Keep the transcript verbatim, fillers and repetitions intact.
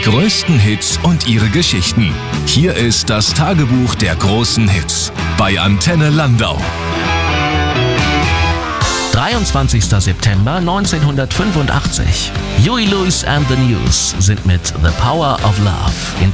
Die größten Hits und ihre Geschichten. Hier ist das Tagebuch der großen Hits bei Antenne Landau. dreiundzwanzigster September neunzehnhundertfünfundachtzig. Huey Lewis and the News sind mit The Power of Love in